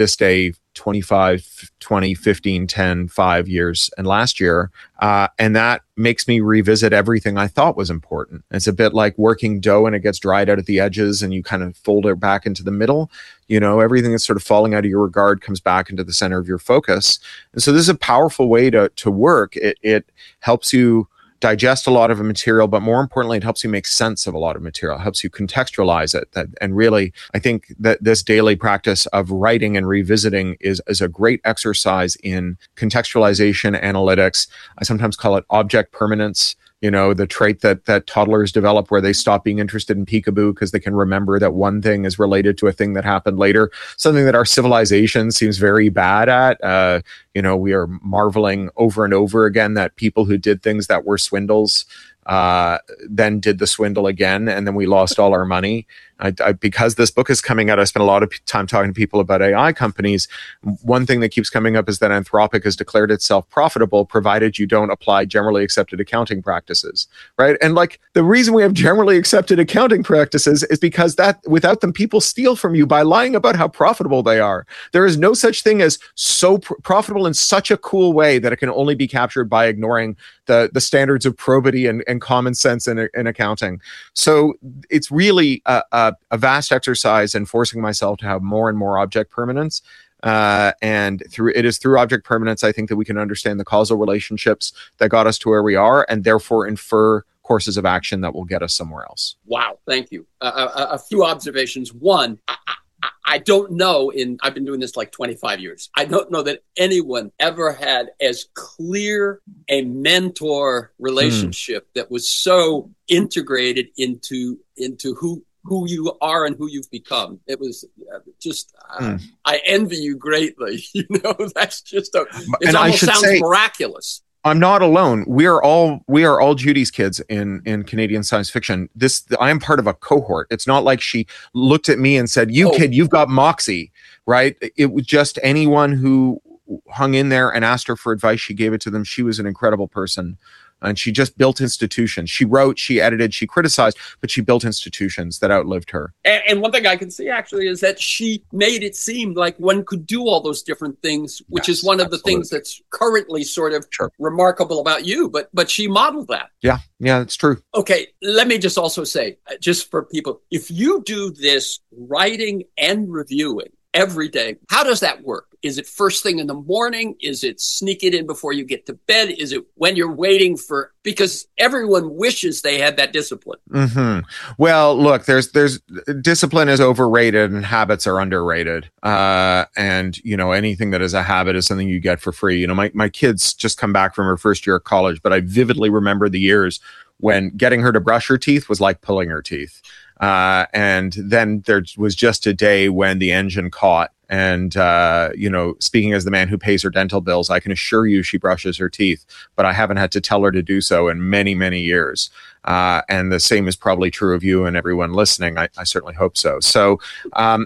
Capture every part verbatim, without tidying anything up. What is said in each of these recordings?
this day, twenty-five, twenty, fifteen, ten, five years, and last year. Uh, and that makes me revisit everything I thought was important. It's a bit like working dough and it gets dried out at the edges and you kind of fold it back into the middle. You know, everything that's sort of falling out of your regard comes back into the center of your focus. And so this is a powerful way to, to work. It, it helps you digest a lot of a material, but more importantly, it helps you make sense of a lot of material. It helps you contextualize it. That, and really, I think that this daily practice of writing and revisiting is, is a great exercise in contextualization, analytics. I sometimes call it object permanence. You know, the trait that that toddlers develop where they stop being interested in peekaboo because they can remember that one thing is related to a thing that happened later. Something that our civilization seems very bad at. Uh, you know, we are marveling over and over again that people who did things that were swindles uh, then did the swindle again, and then we lost all our money. I, I, because this book is coming out, I spent a lot of time talking to people about A I companies. One thing that keeps coming up is that Anthropic has declared itself profitable, provided you don't apply generally accepted accounting practices, right? And like the reason we have generally accepted accounting practices is because that without them, people steal from you by lying about how profitable they are. There is no such thing as so pr- profitable in such a cool way that it can only be captured by ignoring the, the standards of probity and, and common sense in, in accounting. So it's really a, a a vast exercise in forcing myself to have more and more object permanence. Uh, and through it is through object permanence, I think that we can understand the causal relationships that got us to where we are and therefore infer courses of action that will get us somewhere else. Wow. Thank you. Uh, a, a few observations. One, I, I, I don't know in, I've been doing this like twenty-five years. I don't know that anyone ever had as clear a mentor relationship mm. that was so integrated into, into who, who you are and who you've become. It was uh, just, uh, mm. I envy you greatly. You know, that's just, a, it and almost sounds say, miraculous. I'm not alone. We are all, we are all Judy's kids in, in Canadian science fiction. This, I am part of a cohort. It's not like she looked at me and said, you oh. kid, you've got moxie, right? It was just anyone who hung in there and asked her for advice. She gave it to them. She was an incredible person. And she just built institutions. She wrote, she edited, she criticized, but she built institutions that outlived her. And, and one thing I can see actually is that she made it seem like one could do all those different things, which yes, is one of absolutely. the things that's currently sort of sure. remarkable about you. But but she modeled that. Yeah, yeah, it's true. Okay, let me just also say, just for people, if you do this writing and reviewing every day, how does that work? Is it first thing in the morning? Is it sneak it in before you get to bed? Is it when you're waiting for, because everyone wishes they had that discipline. Mm-hmm. Well, look, there's, there's discipline is overrated and habits are underrated. Uh, and you know, anything that is a habit is something you get for free. You know, my, my kids just come back from her first year of college, but I vividly remember the years when getting her to brush her teeth was like pulling her teeth. Uh, and then there was just a day when the engine caught. And, uh, you know, speaking as the man who pays her dental bills, I can assure you she brushes her teeth, but I haven't had to tell her to do so in many, many years. Uh, and the same is probably true of you and everyone listening. I, I certainly hope so. So um,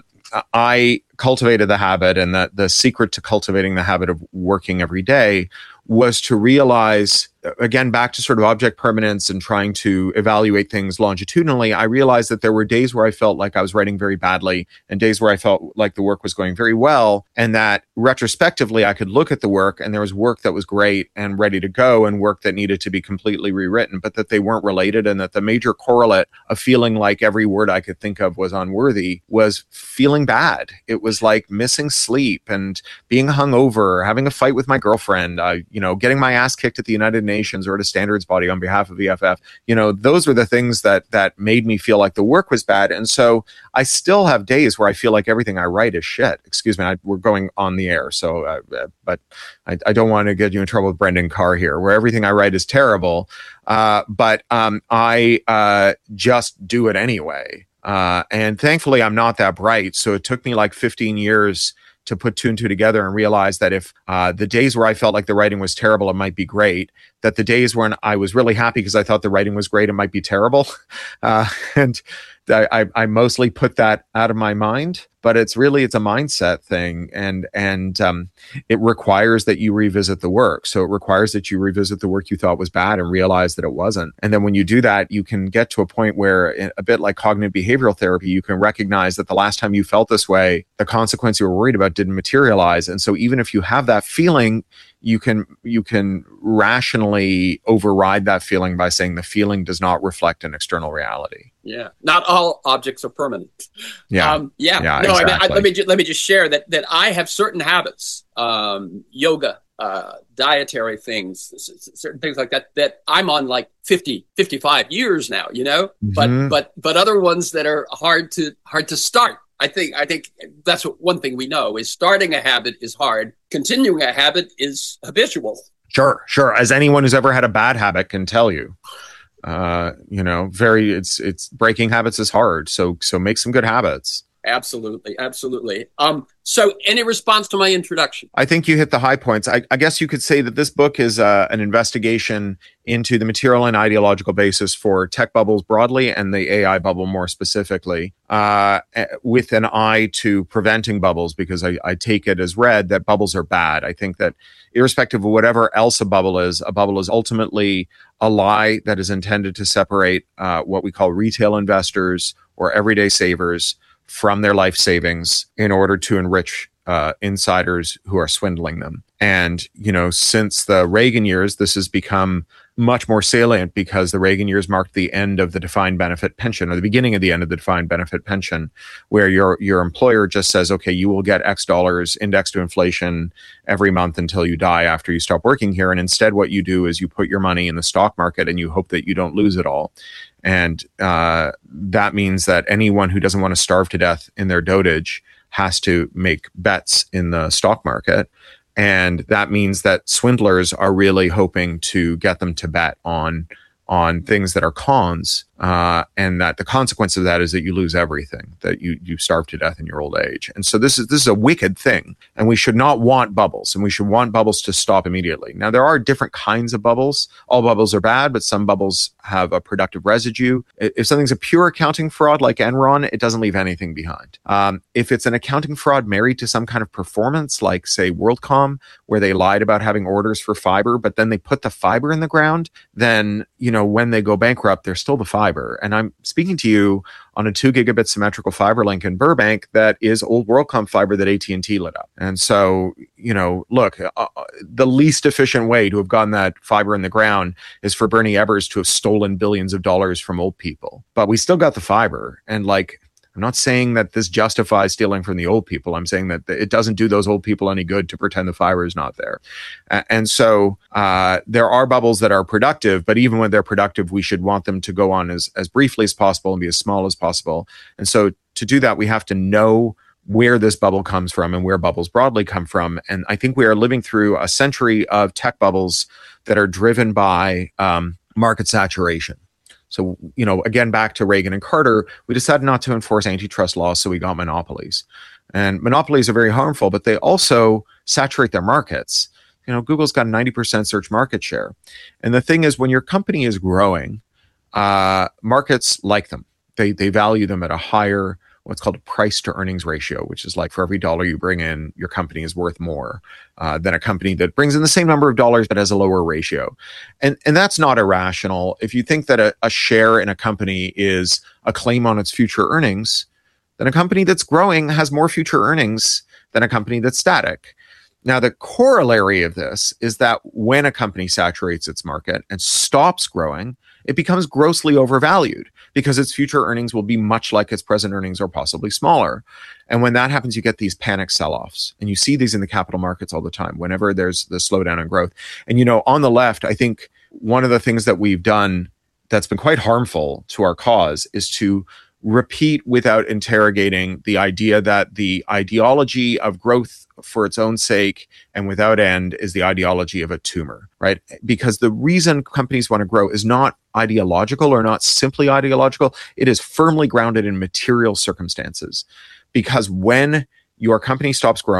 I cultivated the habit, and that the secret to cultivating the habit of working every day was to realize, again, back to sort of object permanence and trying to evaluate things longitudinally, I realized that there were days where I felt like I was writing very badly and days where I felt like the work was going very well, and that retrospectively I could look at the work and there was work that was great and ready to go and work that needed to be completely rewritten, but that they weren't related, and that the major correlate of feeling like every word I could think of was unworthy was feeling bad. It was like missing sleep and being hungover, having a fight with my girlfriend, uh, you know, getting my ass kicked at the United Nations or at a standards body on behalf of E F F. You know, those were the things that that made me feel like the work was bad. And so I still have days where I feel like everything I write is shit. Excuse me, I, we're going on the air, so uh, but I, I don't want to get you in trouble with Brendan Carr here, where everything I write is terrible. Uh, but um, I uh, just do it anyway. Uh, and thankfully, I'm not that bright. So it took me like fifteen years to put two and two together and realize that if uh, the days where I felt like the writing was terrible, it might be great, that the days when I was really happy because I thought the writing was great, it might be terrible. Uh, and I, I, I mostly put that out of my mind, but it's really, it's a mindset thing. And, and um, it requires that you revisit the work. So it requires that you revisit the work you thought was bad and realize that it wasn't. And then when you do that, you can get to a point where, a bit like cognitive behavioral therapy, you can recognize that the last time you felt this way, the consequence you were worried about didn't materialize. And so even if you have that feeling, you can you can rationally override that feeling by saying the feeling does not reflect an external reality. Yeah, not all objects are permanent. Yeah, um, yeah. yeah. No, exactly. I mean, I, let me ju- let me just share that that I have certain habits, um, yoga, uh, dietary things, c- certain things like that that I'm on like fifty, fifty-five years now. You know, Mm-hmm. but but but other ones that are hard to hard to start. I think I think that's what one thing we know is starting a habit is hard. Continuing a habit is habitual. Sure, sure. As anyone who's ever had a bad habit can tell you, uh, you know, very it's it's breaking habits is hard. So so make some good habits. Absolutely, absolutely. Um, so any response to my introduction? I think you hit the high points. I, I guess you could say that this book is uh, an investigation into the material and ideological basis for tech bubbles broadly and the A I bubble more specifically, uh, with an eye to preventing bubbles, because I, I take it as read that bubbles are bad. I think that irrespective of whatever else a bubble is, a bubble is ultimately a lie that is intended to separate uh, what we call retail investors or everyday savers from their life savings in order to enrich uh, insiders who are swindling them. And, you know, since the Reagan years, this has become much more salient because the Reagan years marked the end of the defined benefit pension, or the beginning of the end of the defined benefit pension, where your your employer just says, okay, you will get X dollars indexed to inflation every month until you die after you stop working here. And instead, what you do is you put your money in the stock market and you hope that you don't lose it all. And uh, that means that anyone who doesn't want to starve to death in their dotage has to make bets in the stock market. And that means that swindlers are really hoping to get them to bet on on things that are cons, uh, and that the consequence of that is that you lose everything, that you you starve to death in your old age. And so this is this is a wicked thing, and we should not want bubbles, and we should want bubbles to stop immediately. Now, there are different kinds of bubbles. All bubbles are bad, but some bubbles have a productive residue. If something's a pure accounting fraud like Enron, it doesn't leave anything behind. Um, if it's an accounting fraud married to some kind of performance, like, say, WorldCom, where they lied about having orders for fiber, but then they put the fiber in the ground, then, you know, when they go bankrupt, they're still the fiber. And I'm speaking to you on a two gigabit symmetrical fiber link in Burbank that is old WorldCom fiber that A T and T lit up. And so, you know, look, uh, the least efficient way to have gotten that fiber in the ground is for Bernie Ebbers to have stolen billions of dollars from old people. But we still got the fiber. And like, I'm not saying that this justifies stealing from the old people. I'm saying that it doesn't do those old people any good to pretend the fiber is not there. And so uh, there are bubbles that are productive, but even when they're productive, we should want them to go on as, as briefly as possible and be as small as possible. And so to do that, we have to know where this bubble comes from and where bubbles broadly come from. And I think we are living through a century of tech bubbles that are driven by um, market saturation. So, you know, again, back to Reagan and Carter, we decided not to enforce antitrust laws, so we got monopolies. And monopolies are very harmful, but they also saturate their markets. You know, Google's got ninety percent search market share. And the thing is, when your company is growing, uh, markets like them. They they value them at a higher, what's called a price to earnings ratio, which is like for every dollar you bring in, your company is worth more uh, than a company that brings in the same number of dollars but has a lower ratio. And and that's not irrational. If you think that a, a share in a company is a claim on its future earnings, then a company that's growing has more future earnings than a company that's static. Now, the corollary of this is that when a company saturates its market and stops growing, it becomes grossly overvalued because its future earnings will be much like its present earnings or possibly smaller. And when that happens, you get these panic sell-offs. And you see these in the capital markets all the time, whenever there's the slowdown in growth. And, you know, on the left, I think one of the things that we've done that's been quite harmful to our cause is to repeat without interrogating the idea that the ideology of growth for its own sake and without end is the ideology of a tumor, right? Because the reason companies want to grow is not ideological or not simply ideological. It is firmly grounded in material circumstances. Because when your company stops growing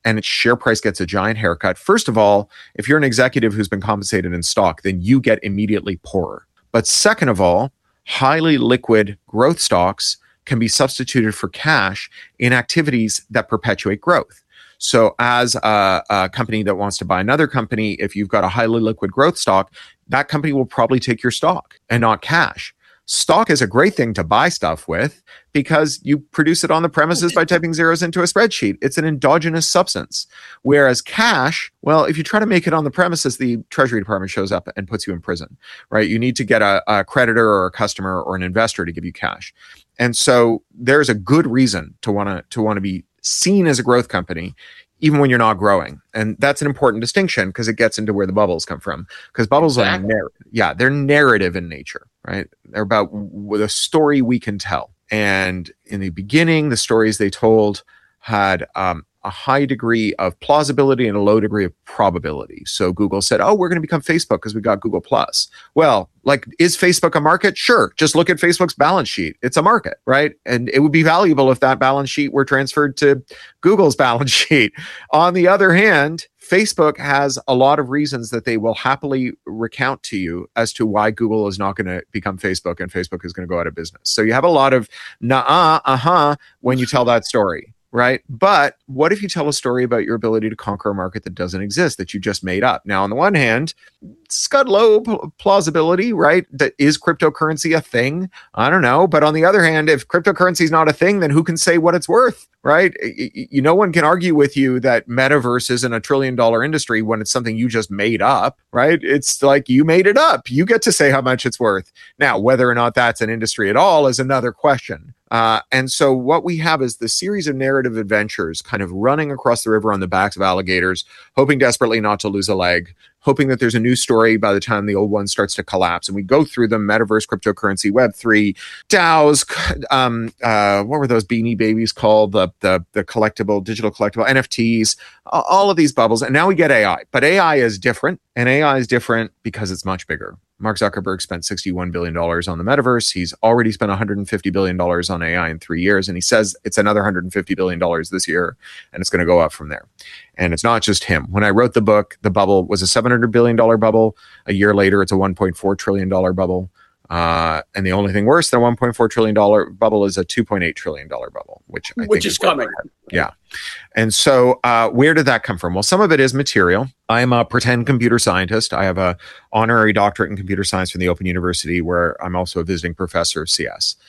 and its share price gets a giant haircut. First of all, if you're an executive who's been compensated in stock, then you get immediately poorer. But second of all, highly liquid growth stocks can be substituted for cash in activities that perpetuate growth. So as a, a company that wants to buy another company, if you've got a highly liquid growth stock, that company will probably take your stock and not cash. Stock is a great thing to buy stuff with because you produce it on the premises by typing zeros into a spreadsheet. It's an endogenous substance. Whereas cash, well, if you try to make it on the premises, the Treasury Department shows up and puts you in prison, right? You need to get a, a creditor or a customer or an investor to give you cash. And so there's a good reason to want to to want to be seen as a growth company, even when you're not growing. And that's an important distinction because it gets into where the bubbles come from. Because bubbles exactly. are, narr- yeah, they're narrative in nature, right? They're about w- the story we can tell. And in the beginning, the stories they told had um, a high degree of plausibility and a low degree of probability. So Google said, oh, we're going to become Facebook because we got Google Plus. Well, like, is Facebook a market? Sure. Just look at Facebook's balance sheet. It's a market, right? And it would be valuable if that balance sheet were transferred to Google's balance sheet. On the other hand, Facebook has a lot of reasons that they will happily recount to you as to why Google is not going to become Facebook and Facebook is going to go out of business. So you have a lot of nah, uh-huh when you tell that story. Right. But what if you tell a story about your ability to conquer a market that doesn't exist, that you just made up? Now, on the one hand, it's got low plausibility, right? That is cryptocurrency a thing? I don't know. But on the other hand, if cryptocurrency is not a thing, then who can say what it's worth? Right? You, no one can argue with you that metaverse isn't a trillion dollar industry when it's something you just made up, right? It's like you made it up. You get to say how much it's worth. Now, whether or not that's an industry at all is another question. Uh, and so what we have is the series of narrative adventures kind of running across the river on the backs of alligators, hoping desperately not to lose a leg, hoping that there's a new story by the time the old one starts to collapse. And we go through them: metaverse, cryptocurrency, Web three, DAOs, um, uh, what were those beanie babies called? The, the, the collectible, digital collectible, N F Ts, all of these bubbles. And now we get A I. But A I is different. And A I is different because it's much bigger. Mark Zuckerberg spent sixty-one billion dollars on the metaverse. He's already spent one hundred fifty billion dollars on A I in three years. And he says it's another one hundred fifty billion dollars this year, and it's going to go up from there. And it's not just him. When I wrote the book, the bubble was a seven hundred billion dollars bubble. A year later, it's a one point four trillion dollars bubble. Uh, and the only thing worse than a one point four trillion dollars bubble is a two point eight trillion dollars bubble, which I which think is, is coming. Yeah. And so uh, where did that come from? Well, some of it is material. I'm a pretend computer scientist. I have a honorary doctorate in computer science from the Open University, where I'm also a visiting professor of C S.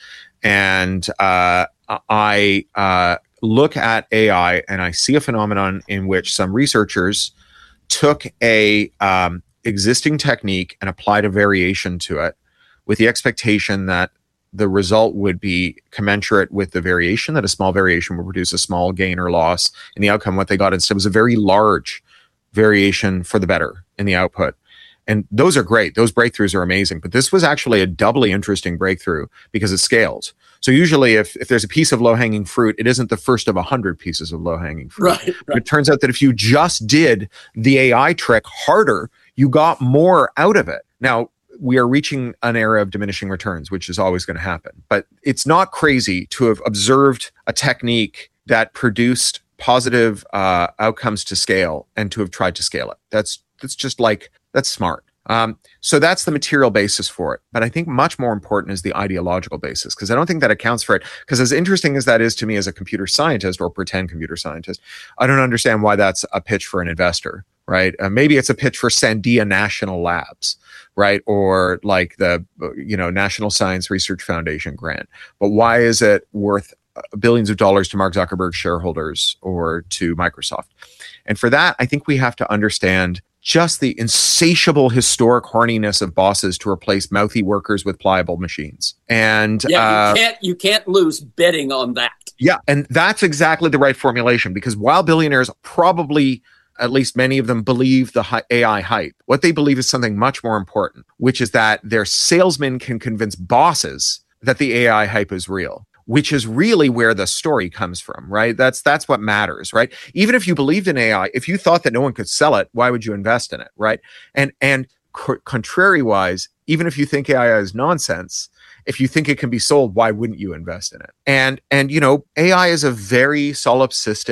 And uh, I uh, look at A I and I see a phenomenon in which some researchers took a um, existing technique and applied a variation to it, with the expectation that the result would be commensurate with the variation, that a small variation would produce a small gain or loss in the outcome. What they got instead was a very large variation for the better in the output. And those are great. Those breakthroughs are amazing. But this was actually a doubly interesting breakthrough because it scales. So usually if, if there's a piece of low-hanging fruit, it isn't the first of a hundred pieces of low-hanging fruit. Right, right. But it turns out that if you just did the A I trick harder, you got more out of it. Now, we are reaching an era of diminishing returns, which is always going to happen. But it's not crazy to have observed a technique that produced positive uh, outcomes to scale and to have tried to scale it. That's that's just like, that's smart. Um, so that's the material basis for it. But I think much more important is the ideological basis, because I don't think that accounts for it. Because as interesting as that is to me as a computer scientist or pretend computer scientist, I don't understand why that's a pitch for an investor. Right? Uh, maybe it's a pitch for Sandia National Labs, right? Or like the, you know, National Science Research Foundation grant. But why is it worth billions of dollars to Mark Zuckerberg shareholders or to Microsoft? And for that, I think we have to understand just the insatiable historic horniness of bosses to replace mouthy workers with pliable machines. And yeah, you uh, can't you can't lose betting on that. Yeah, and that's exactly the right formulation, because while billionaires probably, at least many of them, believe the A I hype, what they believe is something much more important, which is that their salesmen can convince bosses that the A I hype is real, which is really where the story comes from, right? That's that's what matters, right? Even if you believed in A I, if you thought that no one could sell it, why would you invest in it, right? And and co- contrary-wise, even if you think A I is nonsense, if you think it can be sold, why wouldn't you invest in it? And and you know, A I is a very solipsistic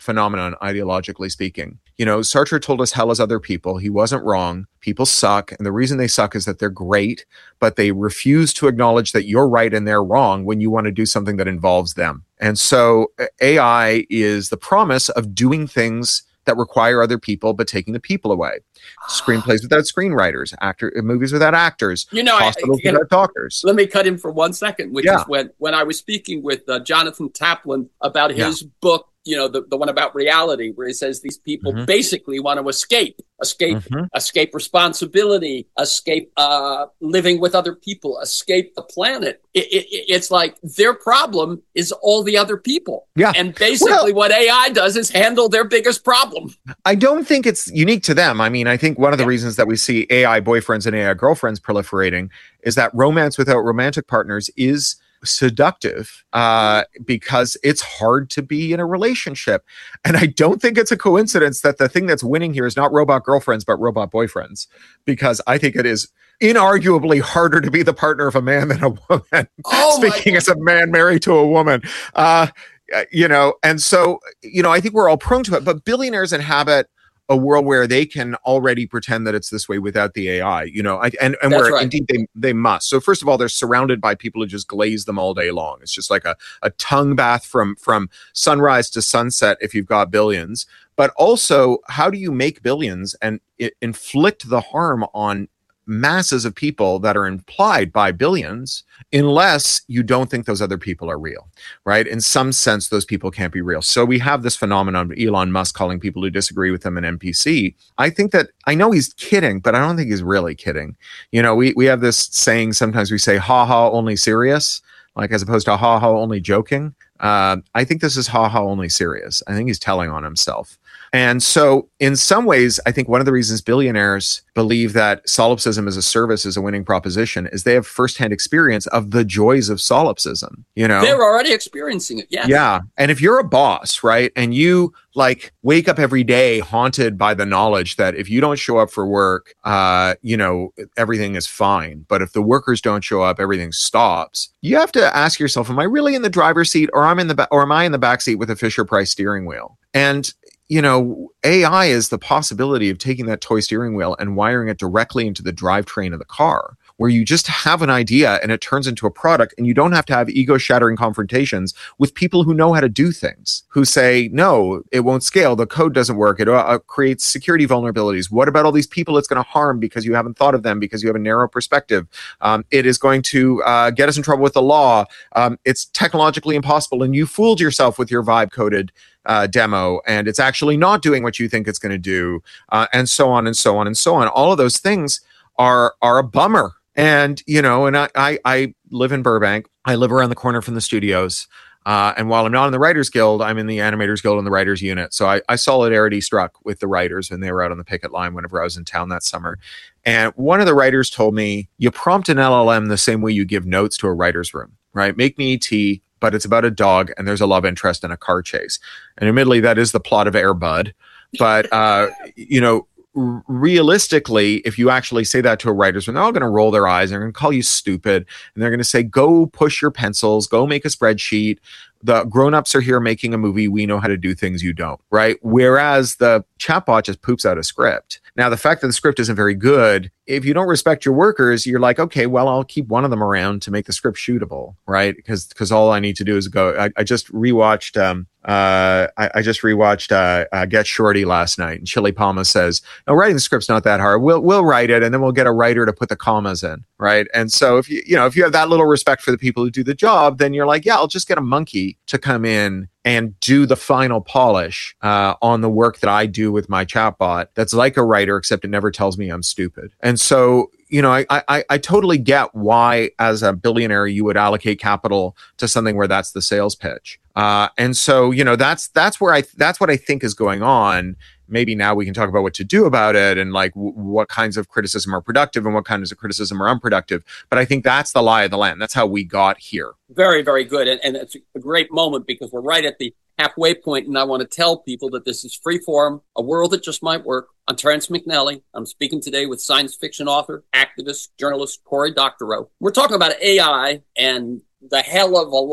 phenomenon, ideologically speaking. You know, Sartre told us hell is other people. He wasn't wrong. People suck. And the reason they suck is that they're great, but they refuse to acknowledge that you're right and they're wrong when you want to do something that involves them. And so A I is the promise of doing things that require other people, but taking the people away. Screenplays without screenwriters, actor movies without actors, you know, hospitals I, I, without doctors. Let me cut in for one second, which yeah. is when, when I was speaking with uh, Jonathan Taplin about his yeah. book, you know, the, the one about reality, where he says these people mm-hmm. basically want to escape, escape, mm-hmm. escape responsibility, escape uh, living with other people, escape the planet. It, it, it's like their problem is all the other people. Yeah. And basically well, what A I does is handle their biggest problem. I don't think it's unique to them. I mean, I think one of the yeah. reasons that we see A I boyfriends and A I girlfriends proliferating is that romance without romantic partners is seductive uh, because it's hard to be in a relationship. And I don't think it's a coincidence that the thing that's winning here is not robot girlfriends, but robot boyfriends, because I think it is inarguably harder to be the partner of a man than a woman. Oh, speaking as a man married to a woman. Uh, you know, and so, you know, I think we're all prone to it, but billionaires inhabit a world where they can already pretend that it's this way without the A I, you know, I, and, and where right. indeed they, they must. So first of all, they're surrounded by people who just glaze them all day long. It's just like a, a tongue bath from, from sunrise to sunset if you've got billions. But also, how do you make billions and it, inflict the harm on masses of people that are implied by billions unless you don't think those other people are real, right? In some sense, those people can't be real. So we have this phenomenon of Elon Musk calling people who disagree with him an N P C. I think that, I know he's kidding, but I don't think he's really kidding. You know, we, we have this saying, sometimes we say, ha ha, only serious, like as opposed to ha ha, only joking. Uh, I think this is ha ha, only serious. I think he's telling on himself. And so in some ways, I think one of the reasons billionaires believe that solipsism as a service is a winning proposition is they have firsthand experience of the joys of solipsism. You know, they're already experiencing it. Yeah. Yeah. And if you're a boss, right, and you like wake up every day haunted by the knowledge that if you don't show up for work, uh, you know, everything is fine. But if the workers don't show up, everything stops. You have to ask yourself, am I really in the driver's seat or I'm in the ba- or am I in the back seat with a Fisher-Price steering wheel? And you know, A I is the possibility of taking that toy steering wheel and wiring it directly into the drivetrain of the car, where you just have an idea and it turns into a product and you don't have to have ego-shattering confrontations with people who know how to do things, who say, no, it won't scale, the code doesn't work, it uh, creates security vulnerabilities. What about all these people it's going to harm because you haven't thought of them, because you have a narrow perspective? Um, it is going to uh, get us in trouble with the law. Um, it's technologically impossible and you fooled yourself with your vibe-coded Uh, demo, and it's actually not doing what you think it's going to do, uh, and so on and so on and so on. All of those things are are a bummer. And you know, and I I, I live in Burbank. I live around the corner from the studios. Uh, and while I'm not in the Writers Guild, I'm in the Animators Guild and the Writers Unit. So I, I solidarity struck with the writers when they were out on the picket line whenever I was in town that summer. And one of the writers told me, you prompt an L L M the same way you give notes to a writer's room, right? Make me tea, but it's about a dog and there's a love interest in a car chase. And admittedly, that is the plot of Air Bud. But, uh, you know, r- realistically, if you actually say that to a writer's room, they're all going to roll their eyes. They're going to call you stupid. And they're going to say, go push your pencils, go make a spreadsheet. The grown-ups are here making a movie. We know how to do things you don't, right? Whereas the chatbot just poops out a script. Now, the fact that the script isn't very good, if you don't respect your workers, you're like, okay, well, I'll keep one of them around to make the script shootable, right? Because because all I need to do is go. I, I just rewatched. Um, uh, I, I just rewatched uh, uh, Get Shorty last night, and Chili Palma says, "No, writing the script's not that hard. We'll we'll write it, and then we'll get a writer to put the commas in, right?" And so if you you know if you have that little respect for the people who do the job, then you're like, yeah, I'll just get a monkey to come in and do the final polish uh, on the work that I do with my chatbot. That's like a writer, except it never tells me I'm stupid. And so, you know, I, I I totally get why, as a billionaire, you would allocate capital to something where that's the sales pitch. Uh, and so, you know, that's that's where I that's what I think is going on. Maybe now we can talk about what to do about it and like w- what kinds of criticism are productive and what kinds of criticism are unproductive. But I think that's the lie of the land. That's how we got here. Very, very good. And, and it's a great moment because we're right at the halfway point, and I want to tell people that this is Freeform, a world that just might work. I'm Terrence McNally. I'm speaking today with science fiction author, activist, journalist Cory Doctorow. We're talking about A I and the hell of a lot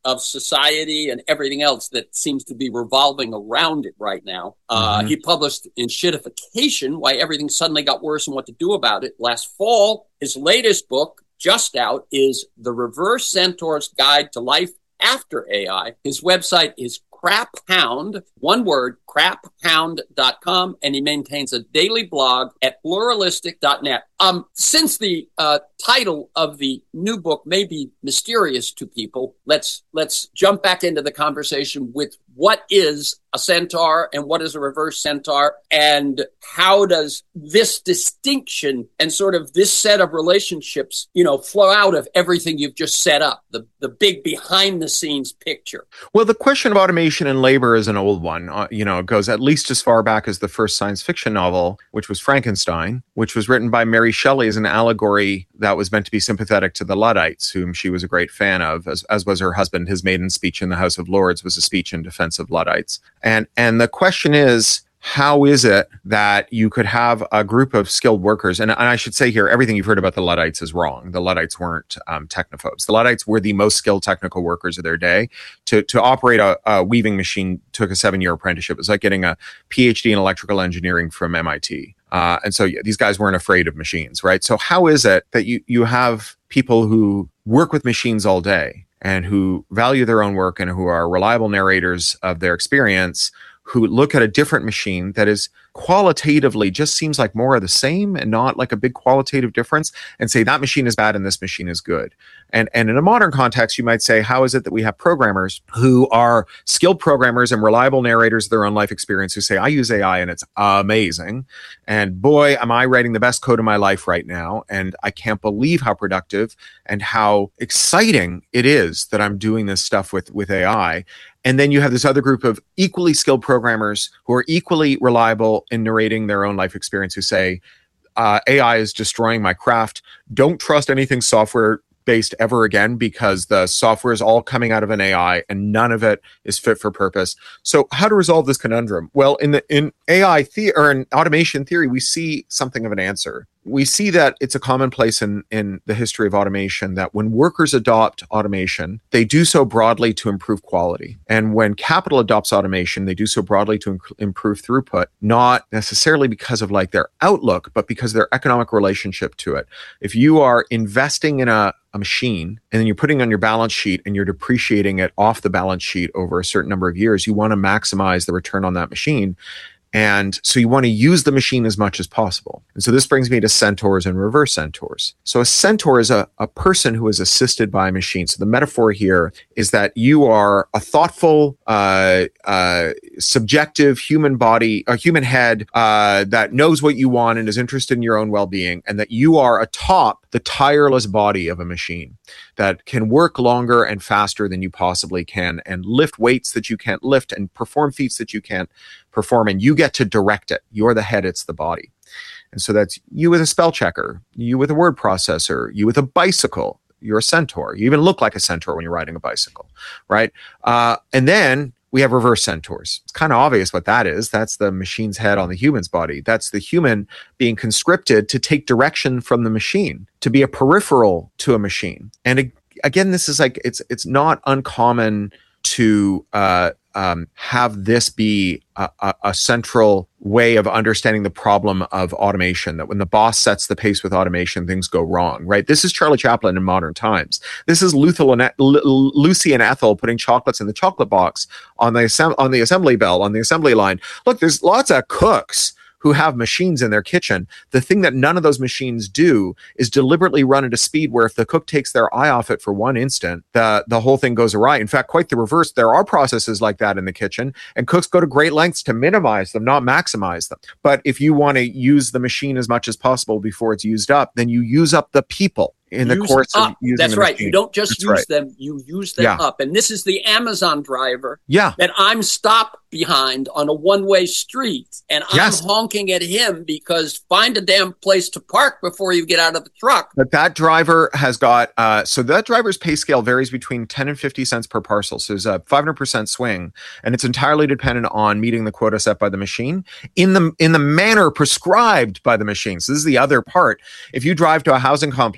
of society and everything else that seems to be revolving around it right now. Uh, mm-hmm. He published in Shitification, Why Everything Suddenly Got Worse and What to Do About It last fall. His latest book, just out, is The Reverse Centaur's Guide to Life After A I. His website is Crap Hound, one word, crap hound dot com, and he maintains a daily blog at pluralistic dot net. Um, since the uh, title of the new book may be mysterious to people, let's let's jump back into the conversation with what is a centaur and what is a reverse centaur, and how does this distinction and sort of this set of relationships, you know, flow out of everything you've just set up, the, the big behind the scenes picture. Well, the question of automation and labor is an old one. Uh, you know, it goes at least as far back as the first science fiction novel, which was Frankenstein, which was written by Mary Shelley as an allegory that was meant to be sympathetic to the Luddites, whom she was a great fan of, as, as was her husband. His maiden speech in the House of Lords was a speech in defense of Luddites. And and the question is, how is it that you could have a group of skilled workers? And, and I should say here, everything you've heard about the Luddites is wrong. The Luddites weren't um, technophobes. The Luddites were the most skilled technical workers of their day. To to operate a, a weaving machine took a seven-year apprenticeship. It was like getting a P H D in electrical engineering from M I T. Uh, and so yeah, these guys weren't afraid of machines, right? So how is it that you you have people who work with machines all day and who value their own work and who are reliable narrators of their experience, who look at a different machine that is qualitatively just seems like more of the same and not like a big qualitative difference, and say that machine is bad and this machine is good? And and in a modern context, you might say, how is it that we have programmers who are skilled programmers and reliable narrators of their own life experience who say, I use A I and it's amazing, and boy, am I writing the best code of my life right now, and I can't believe how productive and how exciting it is that I'm doing this stuff with, with A I. And then you have this other group of equally skilled programmers who are equally reliable in narrating their own life experience who say, uh, A I is destroying my craft. Don't trust anything software based ever again, because the software is all coming out of an A I and none of it is fit for purpose. So how to resolve this conundrum? Well, in the in A I the- or in automation theory, we see something of an answer. We see that it's a commonplace in, in the history of automation that when workers adopt automation, they do so broadly to improve quality. And when capital adopts automation, they do so broadly to inc- improve throughput, not necessarily because of like their outlook, but because of their economic relationship to it. If you are investing in a, a machine and then you're putting it on your balance sheet and you're depreciating it off the balance sheet over a certain number of years, you want to maximize the return on that machine. And so you want to use the machine as much as possible. And so this brings me to centaurs and reverse centaurs. So a centaur is a, a person who is assisted by a machine. So the metaphor here is that you are a thoughtful, uh, uh, subjective human body, a human head uh, that knows what you want and is interested in your own well-being, and that you are atop the tireless body of a machine that can work longer and faster than you possibly can and lift weights that you can't lift and perform feats that you can't perform, and you get to direct it. You're the head, it's the body. And so that's you with a spell checker, you with a word processor, you with a bicycle. You're a centaur. You even look like a centaur when you're riding a bicycle, right? Uh, and then we have reverse centaurs. It's kind of obvious what that is. That's the machine's head on the human's body. That's the human being conscripted to take direction from the machine, to be a peripheral to a machine. And again, this is like, it's it's not uncommon to uh, um, have this be a, a, a central way of understanding the problem of automation, that when the boss sets the pace with automation, things go wrong, right? This is Charlie Chaplin in modern times. This is Luthel and, L- Lucy and Ethel putting chocolates in the chocolate box on the, assemb- on the assembly bell, on the assembly line. Look, there's lots of cooks who have machines in their kitchen. The thing that none of those machines do is deliberately run at a speed where if the cook takes their eye off it for one instant, the, the whole thing goes awry. In fact, quite the reverse. There are processes like that in the kitchen, and cooks go to great lengths to minimize them, not maximize them. But if you want to use the machine as much as possible before it's used up, then you use up the people in the use course up. of using That's the right. machine. You don't just That's use right. them, you use them Yeah. up. And this is the Amazon driver Yeah. that I'm stopped behind on a one-way street. And I'm Yes. honking at him because find a damn place to park before you get out of the truck. But that driver has got, uh, so that driver's pay scale varies between ten and fifty cents per parcel. So there's a five hundred percent swing, and it's entirely dependent on meeting the quota set by the machine in the, in the manner prescribed by the machine. So this is the other part. If you drive to a housing complex and it's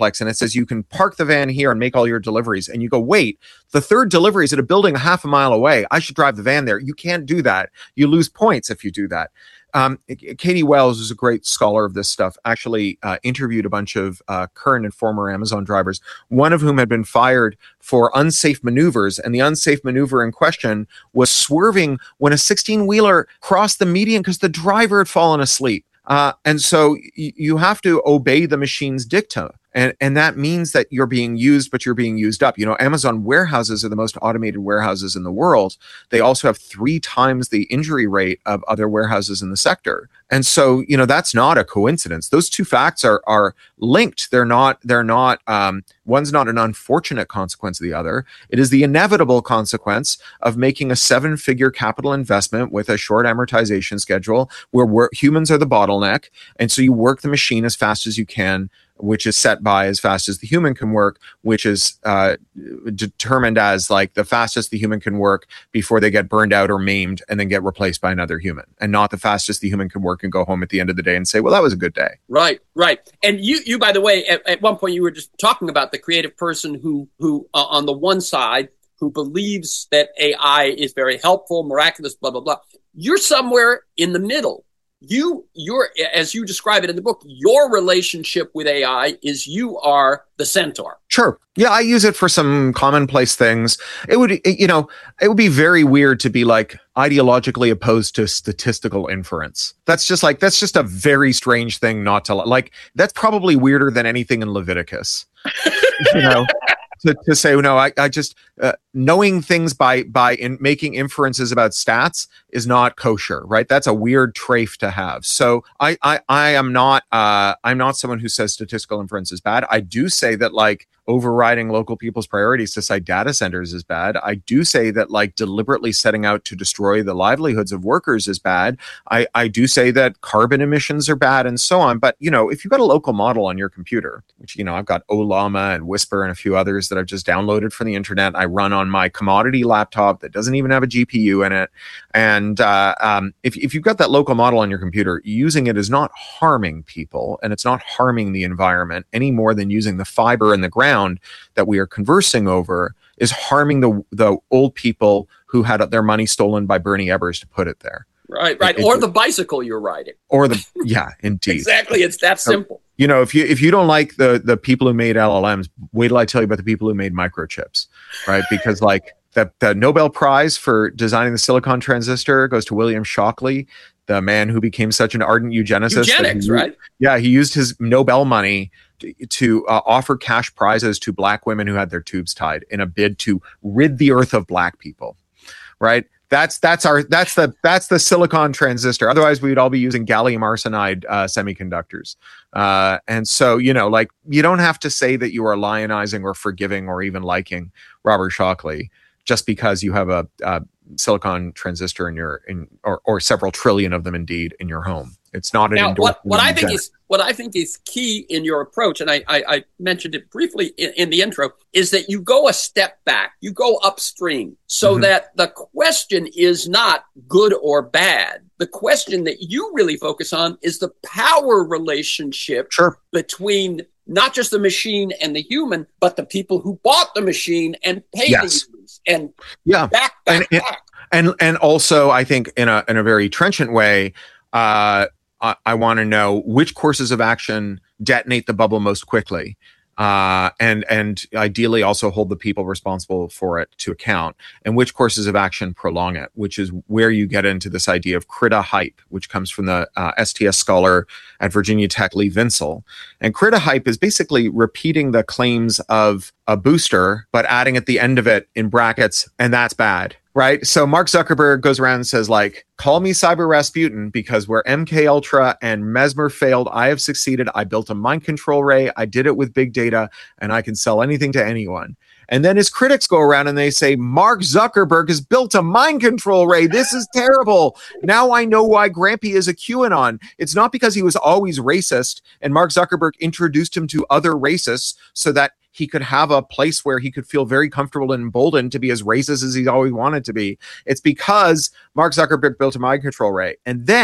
says you can park the van here and make all your deliveries. And you go, wait, the third delivery is at a building a half a mile away. I should drive the van there. You can't do that. You lose points if you do that. Um, Katie Wells, who's a great scholar of this stuff, actually uh, interviewed a bunch of uh, current and former Amazon drivers, one of whom had been fired for unsafe maneuvers. And the unsafe maneuver in question was swerving when a sixteen-wheeler crossed the median because the driver had fallen asleep. Uh, and so y- you have to obey the machine's dicta. And, and that means that you're being used, but you're being used up. You know, Amazon warehouses are the most automated warehouses in the world. They also have three times the injury rate of other warehouses in the sector. And so, you know, that's not a coincidence. Those two facts are are linked. They're not, they're not, um, one's not an unfortunate consequence of the other. It is the inevitable consequence of making a seven-figure capital investment with a short amortization schedule where we're, humans are the bottleneck. And so you work the machine as fast as you can, which is set by as fast as the human can work, which is uh, determined as like the fastest the human can work before they get burned out or maimed and then get replaced by another human, and not the fastest the human can work and go home at the end of the day and say, well, that was a good day. Right, right. And you, you by the way, at, at one point you were just talking about the creative person who, who uh, on the one side, who believes that A I is very helpful, miraculous, blah, blah, blah. You're somewhere in the middle. You, you're, as you describe it in the book, your relationship with A I is you are the centaur. Sure. Yeah, I use it for some commonplace things. It would, it, you know, it would be very weird to be like ideologically opposed to statistical inference. That's just like, that's just a very strange thing not to like. That's probably weirder than anything in Leviticus. You know? To, to say, no, I, I just uh, knowing things by by in making inferences about stats is not kosher, right? That's a weird trait to have. So I I, I am not uh, I'm not someone who says statistical inference is bad. I do say that like overriding local people's priorities to cite data centers is bad. I do say that like deliberately setting out to destroy the livelihoods of workers is bad. I, I do say that carbon emissions are bad and so on. But, you know, if you've got a local model on your computer, which, you know, I've got Olama and Whisper and a few others that I've just downloaded from the internet. I run on my commodity laptop that doesn't even have a G P U in it. And uh, um, if, if you've got that local model on your computer, using it is not harming people and it's not harming the environment any more than using the fiber in the ground that we are conversing over is harming the the old people who had their money stolen by Bernie Ebbers to put it there. Right, right. It, or it, the bicycle you're riding. Or the, yeah, indeed. Exactly. It's that simple. So, you know, if you if you don't like the the people who made L L Ms, wait till I tell you about the people who made microchips, right? Because like the, the Nobel Prize for designing the silicon transistor goes to William Shockley, the man who became such an ardent eugenicist. Eugenics, he, right? Yeah, he used his Nobel money to, to uh, offer cash prizes to black women who had their tubes tied in a bid to rid the earth of black people, right? That's that's our that's the that's the silicon transistor. Otherwise, we would all be using gallium arsenide uh, semiconductors. Uh, and so, you know, like you don't have to say that you are lionizing or forgiving or even liking Robert Shockley just because you have a, a silicon transistor in your in or, or several trillion of them indeed in your home. It's not an now, endorsement. What, what I think is what I think is key in your approach, and I, I, I mentioned it briefly in, in the intro, is that you go a step back, you go upstream, so mm-hmm. that the question is not good or bad. The question that you really focus on is the power relationship sure. between not just the machine and the human, but the people who bought the machine and paid yes. the humans. And yeah, back, back, and, back. And and also, I think in a in a very trenchant way, uh, I, I want to know which courses of action detonate the bubble most quickly. Uh, and and ideally also hold the people responsible for it to account, and which courses of action prolong it, which is where you get into this idea of Krita hype, which comes from the uh, S T S scholar at Virginia Tech, Lee Vinsel. And Krita hype is basically repeating the claims of a booster, but adding at the end of it in brackets, and that's bad. Right. So Mark Zuckerberg goes around and says, like, call me Cyber Rasputin because where M K Ultra and Mesmer failed, I have succeeded. I built a mind control ray. I did it with big data and I can sell anything to anyone. And then his critics go around and they say, Mark Zuckerberg has built a mind control ray. This is terrible. Now I know why Grampy is a QAnon. It's not because he was always racist and Mark Zuckerberg introduced him to other racists so that he could have a place where he could feel very comfortable and emboldened to be as racist as he's always wanted to be. It's because Mark Zuckerberg built a mind control ray. And then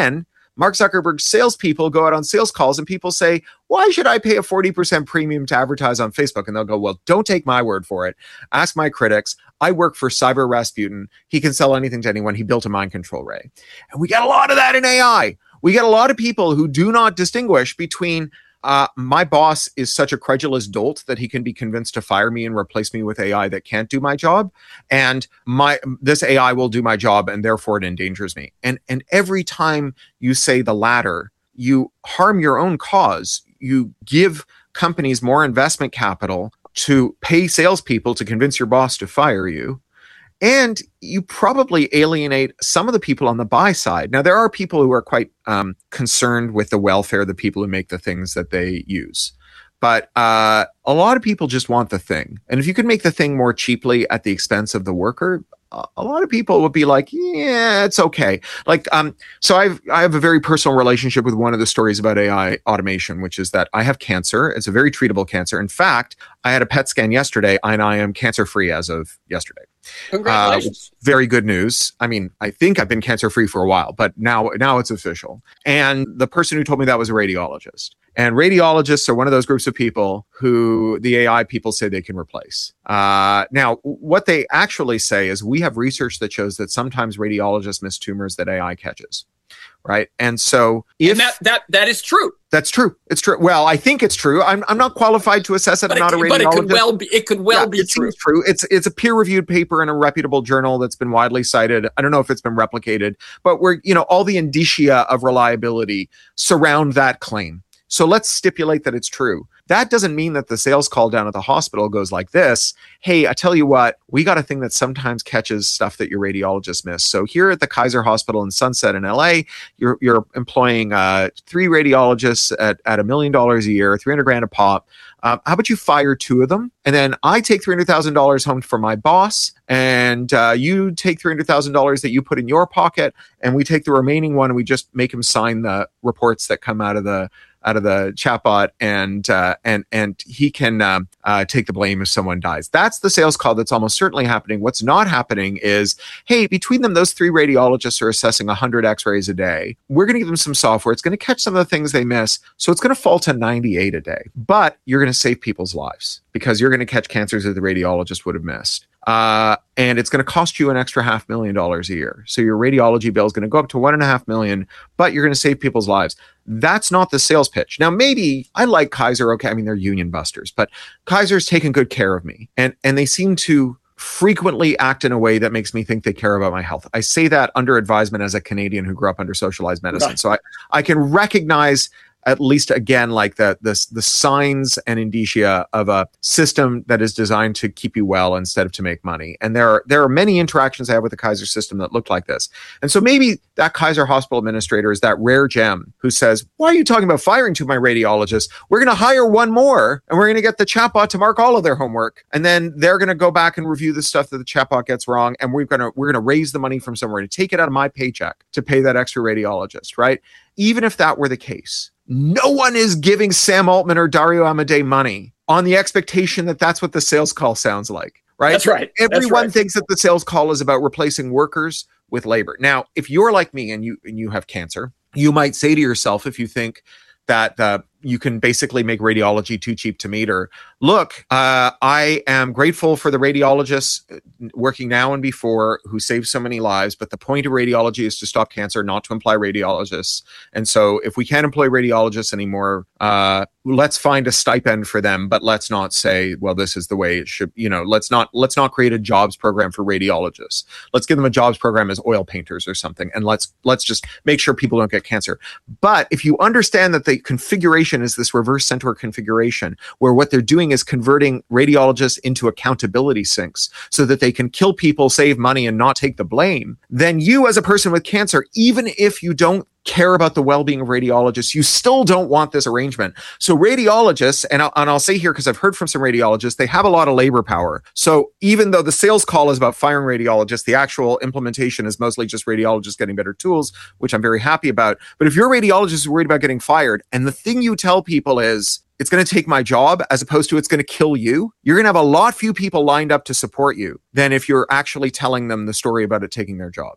Mark Zuckerberg's salespeople go out on sales calls and people say, why should I pay a forty percent premium to advertise on Facebook? And they'll go, well, don't take my word for it. Ask my critics. I work for Cyber Rasputin. He can sell anything to anyone. He built a mind control ray. And we get a lot of that in A I. We get a lot of people who do not distinguish between Uh, my boss is such a credulous dolt that he can be convinced to fire me and replace me with A I that can't do my job. And my this A I will do my job, and therefore it endangers me. And and every time you say the latter, you harm your own cause. You give companies more investment capital to pay salespeople to convince your boss to fire you. And you probably alienate some of the people on the buy side. Now, there are people who are quite um, concerned with the welfare of the people who make the things that they use. But uh, a lot of people just want the thing. And if you could make the thing more cheaply at the expense of the worker, a lot of people would be like, yeah, it's okay. Like, um, so I've, I have a very personal relationship with one of the stories about A I automation, which is that I have cancer. It's a very treatable cancer. In fact, I had a P E T scan yesterday and I am cancer-free as of yesterday. Congratulations. Uh, very good news. I mean, I think I've been cancer-free for a while, but now, now it's official. And the person who told me that was a radiologist. And radiologists are one of those groups of people who the A I people say they can replace. Uh, now, what they actually say is we have research that shows that sometimes radiologists miss tumors that A I catches. Right. And so if and that, that that is true. That's true. It's true. Well, I think it's true. I'm I'm not qualified to assess it. But I'm not it, a radiologist. But it could well be it could well yeah, be it true. true. It's it's a peer-reviewed paper in a reputable journal that's been widely cited. I don't know if it's been replicated, but we're, you know, all the indicia of reliability surround that claim. So let's stipulate that it's true. That doesn't mean that the sales call down at the hospital goes like this. Hey, I tell you what, we got a thing that sometimes catches stuff that your radiologists miss. So here at the Kaiser Hospital in Sunset in L A, you're you're employing uh, three radiologists at, at a million dollars a year, three hundred grand a pop. Uh, how about you fire two of them? And then I take three hundred thousand dollars home for my boss, and uh, you take three hundred thousand dollars that you put in your pocket, and we take the remaining one and we just make him sign the reports that come out of the out of the chatbot, and uh, and and he can uh, uh, take the blame if someone dies. That's the sales call that's almost certainly happening. What's not happening is, hey, between them, those three radiologists are assessing one hundred x-rays a day. We're going to give them some software. It's going to catch some of the things they miss. So it's going to fall to ninety-eight a day. But you're going to save people's lives because you're going to catch cancers that the radiologist would have missed. Uh, and it's going to cost you an extra half million dollars a year. So your radiology bill is going to go up to one and a half million, but you're going to save people's lives. That's not the sales pitch. Now, maybe I like Kaiser. Okay. I mean, they're union busters, but Kaiser's taken good care of me, and, and they seem to frequently act in a way that makes me think they care about my health. I say that under advisement as a Canadian who grew up under socialized medicine. Right. So I, I can recognize at least, again, like the, the the signs and indicia of a system that is designed to keep you well instead of to make money. And there are there are many interactions I have with the Kaiser system that look like this. And so maybe that Kaiser hospital administrator is that rare gem who says, why are you talking about firing two of my radiologists? We're going to hire one more, and we're going to get the chatbot to mark all of their homework. And then they're going to go back and review the stuff that the chatbot gets wrong. And we're going to we're going to raise the money from somewhere to take it out of my paycheck to pay that extra radiologist, right? Even if that were the case, no one is giving Sam Altman or Dario Amodei money on the expectation that that's what the sales call sounds like, right? That's right. Everyone that's right. thinks that the sales call is about replacing workers with labor. Now, if you're like me and you and you have cancer, you might say to yourself, if you think that uh, you can basically make radiology too cheap to meter, look, uh, I am grateful for the radiologists working now and before who save so many lives, but the point of radiology is to stop cancer, not to employ radiologists. And so if we can't employ radiologists anymore, uh, let's find a stipend for them, but let's not say, well, this is the way it should, you know, let's not, let's not create a jobs program for radiologists. Let's give them a jobs program as oil painters or something. And let's, let's just make sure people don't get cancer. But if you understand that the configuration is this reverse centaur configuration, where what they're doing is converting radiologists into accountability sinks so that they can kill people, save money, and not take the blame, then you as a person with cancer, even if you don't care about the well-being of radiologists, you still don't want this arrangement. So radiologists, and I'll, and I'll say here, because I've heard from some radiologists, they have a lot of labor power. So even though the sales call is about firing radiologists, the actual implementation is mostly just radiologists getting better tools, which I'm very happy about. But if your radiologist is worried about getting fired, and the thing you tell people is, it's going to take my job as opposed to it's going to kill you, you're going to have a lot few people lined up to support you than if you're actually telling them the story about it taking their jobs.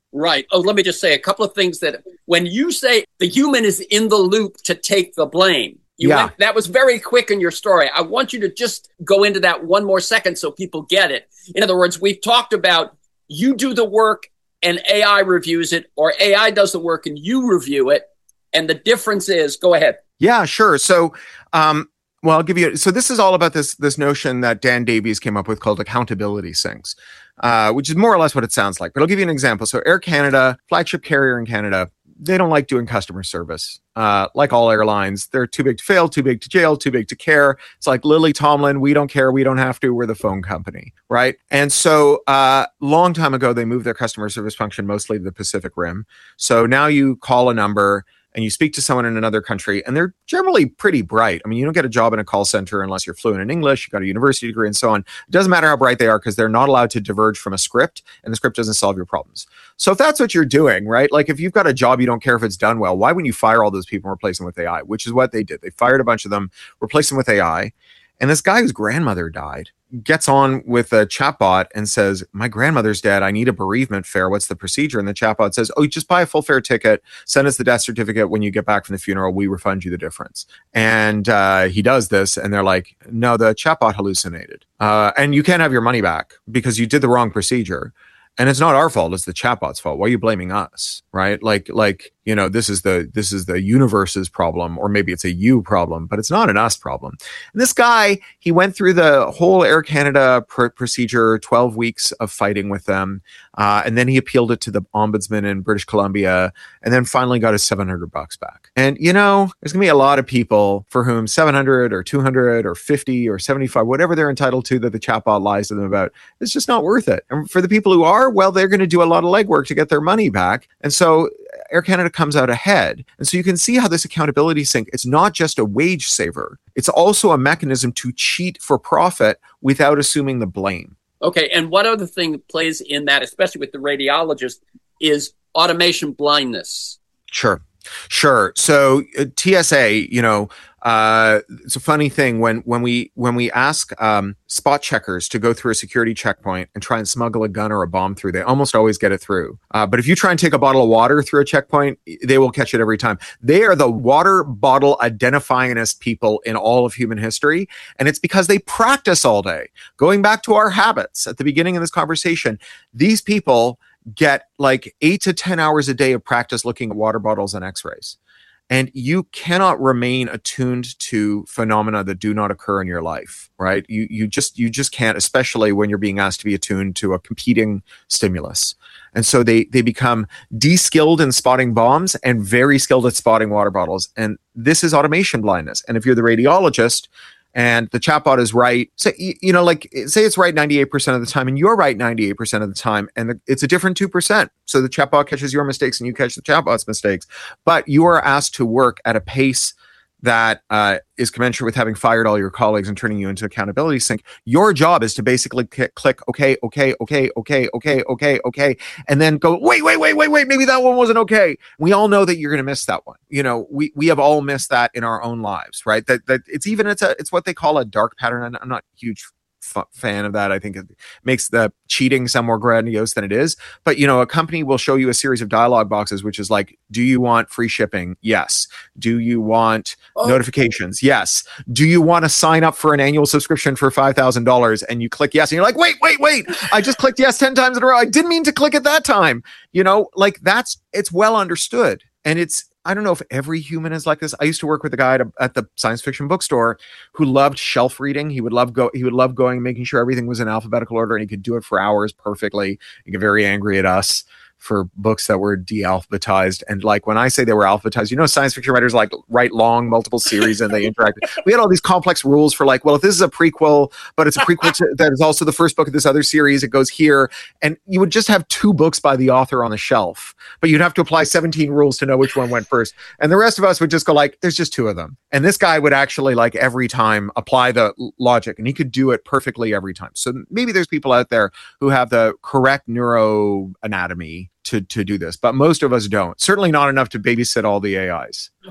Right. Oh, let me just say a couple of things that when you say the human is in the loop to take the blame, you Yeah. went, that was very quick in your story. I want you to just go into that one more second so people get it. In other words, we've talked about you do the work and A I reviews it, or A I does the work and you review it. And the difference is, go ahead. Yeah, sure. So, um, well, I'll give you. So this is all about this this notion that Dan Davies came up with called accountability sinks, uh, which is more or less what it sounds like. But I'll give you an example. So Air Canada, flagship carrier in Canada, they don't like doing customer service. Uh, like all airlines, they're too big to fail, too big to jail, too big to care. It's like Lily Tomlin, we don't care, we don't have to, we're the phone company, right? And so a uh, long time ago, they moved their customer service function mostly to the Pacific Rim. So now you call a number and you speak to someone in another country, and they're generally pretty bright. I mean, you don't get a job in a call center unless you're fluent in English, you've got a university degree and so on. It doesn't matter how bright they are because they're not allowed to diverge from a script, and the script doesn't solve your problems. So if that's what you're doing, right? Like if you've got a job, you don't care if it's done well, why wouldn't you fire all those people and replace them with A I? Which is what they did. They fired a bunch of them, replaced them with A I. And this guy whose grandmother died gets on with a chatbot and says, my grandmother's dead. I need a bereavement fare. What's the procedure? And the chatbot says, oh, just buy a full fare ticket. Send us the death certificate. When you get back from the funeral, we refund you the difference. And uh, he does this. And they're like, no, the chatbot hallucinated. Uh, and you can't have your money back because you did the wrong procedure. And it's not our fault. It's the chatbot's fault. Why are you blaming us? Right? Like, like, you know, this is the, this is the universe's problem, or maybe it's a you problem, but it's not an us problem. And this guy, he went through the whole Air Canada pr- procedure, twelve weeks of fighting with them. Uh, and then he appealed it to the ombudsman in British Columbia, and then finally got his seven hundred bucks back. And, you know, there's going to be a lot of people for whom seven hundred or two hundred or fifty or seventy-five, whatever they're entitled to that the chatbot lies to them about, it's just not worth it. And for the people who are, well, they're going to do a lot of legwork to get their money back. And so Air Canada comes out ahead. And so you can see how this accountability sink, it's not just a wage saver. It's also a mechanism to cheat for profit without assuming the blame. Okay. And one other thing that plays in that, especially with the radiologist, is automation blindness. Sure. Sure. So uh, T S A, you know, uh, it's a funny thing when when we when we ask um, spot checkers to go through a security checkpoint and try and smuggle a gun or a bomb through, they almost always get it through. Uh, but if you try and take a bottle of water through a checkpoint, they will catch it every time. They are the water bottle identifyingest people in all of human history, and it's because they practice all day. Going back to our habits at the beginning of this conversation, these people get like eight to ten hours a day of practice looking at water bottles and x-rays. And you cannot remain attuned to phenomena that do not occur in your life, right? You you just you just can't, especially when you're being asked to be attuned to a competing stimulus. And so they they become de-skilled in spotting bombs and very skilled at spotting water bottles. And this is automation blindness. And if you're the radiologist and the chatbot is right, say, you know, like say it's right ninety-eight percent of the time and you're right ninety-eight percent of the time, and the, it's a different two percent. So the chatbot catches your mistakes and you catch the chatbot's mistakes, but you are asked to work at a pace that uh, is commensurate with having fired all your colleagues and turning you into accountability sink. Your job is to basically click, click, okay, okay, okay, okay, okay, okay, okay, and then go, wait, wait, wait, wait, wait, maybe that one wasn't okay. We all know that you're going to miss that one. You know, we we have all missed that in our own lives, right? That that it's even it's a it's what they call a dark pattern. I'm not a huge f- fan of that. I think it makes the cheating sound more grandiose than it is. But, you know, a company will show you a series of dialogue boxes, which is like, do you want free shipping? Yes. Do you want oh. notifications? Yes. Do you want to sign up for an annual subscription for five thousand dollars? And you click yes. And you're like, wait, wait, wait. I just clicked yes ten times in a row. I didn't mean to click it that time. You know, like that's, it's well understood. And it's, I don't know if every human is like this. I used to work with a guy at, a, at the science fiction bookstore who loved shelf reading. He would love go. He would love going and making sure everything was in alphabetical order, and he could do it for hours perfectly. He get very angry at us for books that were de-alphabetized. And like when I say they were alphabetized, you know, science fiction writers like write long multiple series and they interact. We had all these complex rules for like, well, if this is a prequel, but it's a prequel to, that is also the first book of this other series, it goes here. And you would just have two books by the author on the shelf, but you'd have to apply seventeen rules to know which one went first. And the rest of us would just go like, there's just two of them. And this guy would actually like every time apply the logic, and he could do it perfectly every time. So maybe there's people out there who have the correct neuroanatomy to, to do this, but most of us don't. Certainly not enough to babysit all the A Is. Okay.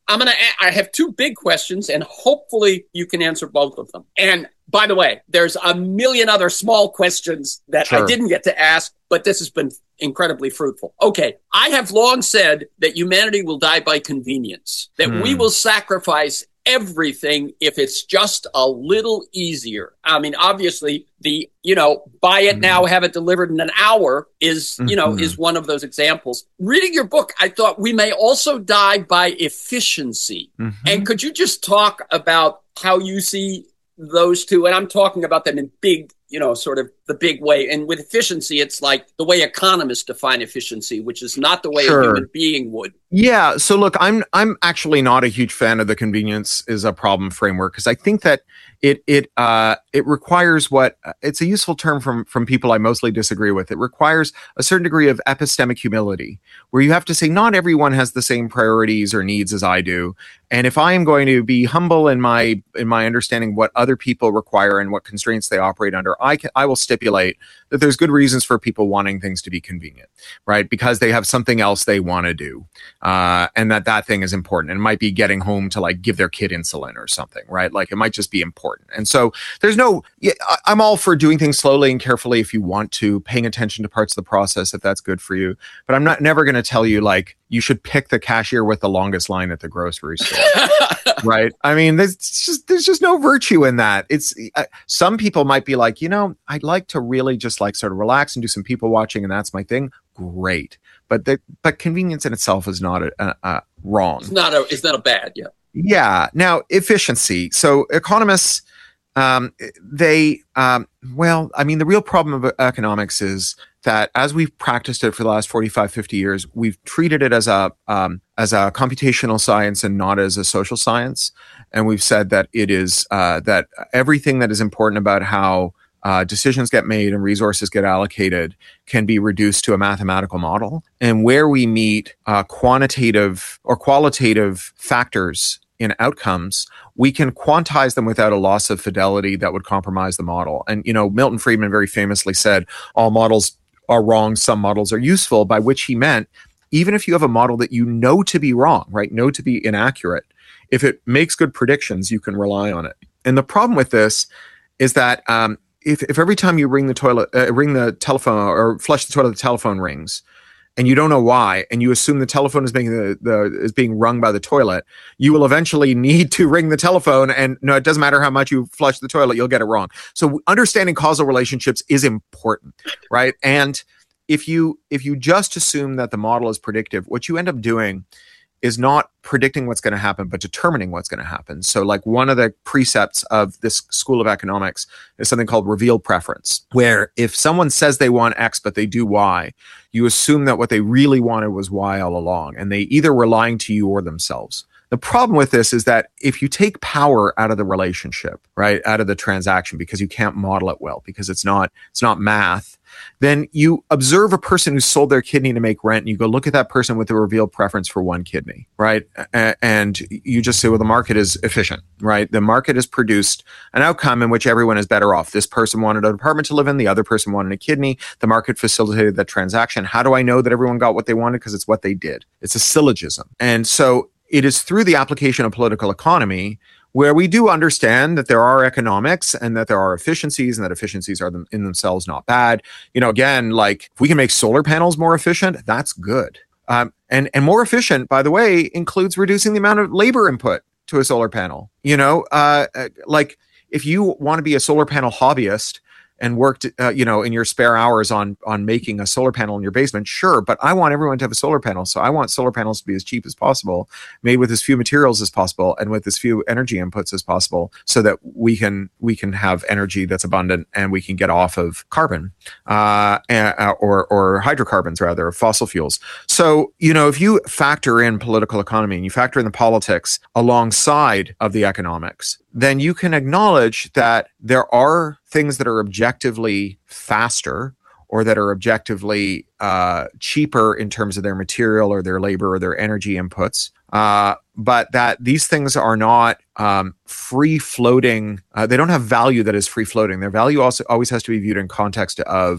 I'm going to, I have two big questions, and hopefully you can answer both of them. And by the way, there's a million other small questions that sure. I didn't get to ask, but this has been incredibly fruitful. Okay. I have long said that humanity will die by convenience, that hmm. we will sacrifice everything if it's just a little easier. I mean, obviously the, you know, buy it mm-hmm. now, have it delivered in an hour is, you know, mm-hmm. is one of those examples. Reading your book, I thought we may also die by efficiency. Mm-hmm. And could you just talk about how you see those two? And I'm talking about them in big, you know, sort of the big way. And with efficiency, it's like the way economists define efficiency, which is not the way sure. a human being would. Yeah. So look, I'm I'm actually not a huge fan of the convenience is a problem framework, because I think that it it uh, it requires what it's a useful term from from people I mostly disagree with. It requires a certain degree of epistemic humility, where you have to say not everyone has the same priorities or needs as I do, and if I am going to be humble in my in my understanding of what other people require and what constraints they operate under, I can, I will stipulate that there's good reasons for people wanting things to be convenient, right? Because they have something else they want to do. Uh, and that that thing is important. And it might be getting home to like give their kid insulin or something, right? Like it might just be important. And so there's no, yeah, I'm all for doing things slowly and carefully if you want to, paying attention to parts of the process if that's good for you. But I'm not never going to tell you like you should pick the cashier with the longest line at the grocery store, right? I mean, there's just there's just no virtue in that. It's uh, some people might be like, you know, I'd like to really just like sort of relax and do some people watching, and that's my thing. Great. But the, but convenience in itself is not a, a, a wrong. It's not a it's not a bad, yeah. Yeah. Now, efficiency. So economists, um, they, um, well, I mean, the real problem of economics is that as we've practiced it for the last forty-five, fifty years, we've treated it as a um, as a computational science and not as a social science. And we've said that it is uh, that everything that is important about how Uh, decisions get made and resources get allocated can be reduced to a mathematical model. And where we meet uh, quantitative or qualitative factors in outcomes, we can quantize them without a loss of fidelity that would compromise the model. And, you know, Milton Friedman very famously said, all models are wrong, some models are useful, by which he meant, even if you have a model that you know to be wrong, right, know to be inaccurate, if it makes good predictions, you can rely on it. And the problem with this is that um, If, if every time you ring the toilet, uh, ring the telephone or flush the toilet, the telephone rings, and you don't know why, and you assume the telephone is being the, the is being rung by the toilet, you will eventually need to ring the telephone. And no, it doesn't matter how much you flush the toilet, you'll get it wrong. So understanding causal relationships is important, right? And if you if you just assume that the model is predictive, what you end up doing is not predicting what's going to happen, but determining what's going to happen. So like one of the precepts of this school of economics is something called revealed preference, where if someone says they want X, but they do Y, you assume that what they really wanted was Y all along. And they either were lying to you or themselves. The problem with this is that if you take power out of the relationship, right, out of the transaction, because you can't model it well, because it's not, it's not math, then you observe a person who sold their kidney to make rent, and you go look at that person with a revealed preference for one kidney, right? And you just say, well, the market is efficient, right? The market has produced an outcome in which everyone is better off. This person wanted an apartment to live in. The other person wanted a kidney. The market facilitated that transaction. How do I know that everyone got what they wanted? Because it's what they did. It's a syllogism. And so it is through the application of political economy where we do understand that there are economics and that there are efficiencies, and that efficiencies are them in themselves not bad. You know, again, like if we can make solar panels more efficient, that's good. Um, and, and more efficient, by the way, includes reducing the amount of labor input to a solar panel. You know, uh, like if you want to be a solar panel hobbyist and worked, uh, you know, in your spare hours on on making a solar panel in your basement, sure. But I want everyone to have a solar panel. So I want solar panels to be as cheap as possible, made with as few materials as possible, and with as few energy inputs as possible, so that we can we can have energy that's abundant and we can get off of carbon uh, or or hydrocarbons, rather, fossil fuels. So, you know, if you factor in political economy and you factor in the politics alongside of the economics, then you can acknowledge that there are things that are objectively faster or that are objectively uh, cheaper in terms of their material or their labor or their energy inputs, uh, but that these things are not um, free-floating. Uh, they don't have value that is free-floating. Their value also always has to be viewed in context of